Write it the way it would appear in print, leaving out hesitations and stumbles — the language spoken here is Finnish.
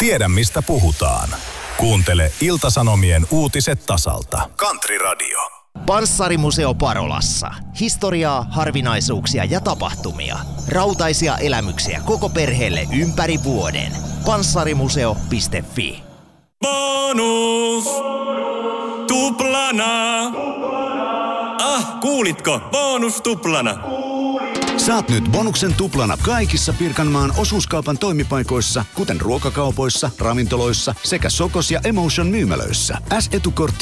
Tiedä mistä puhutaan. Kuuntele Ilta-Sanomien uutiset tasalta. Country Radio. Panssarimuseo Parolassa. Historiaa, harvinaisuuksia ja tapahtumia. Rautaisia elämyksiä koko perheelle ympäri vuoden. Panssarimuseo.fi. Bonus! Tuplana! Kuulitko? Bonus tuplana! Saat nyt bonuksen tuplana kaikissa Pirkanmaan osuuskaupan toimipaikoissa, kuten ruokakaupoissa, ravintoloissa sekä Sokos ja Emotion myymälöissä. S-etukortti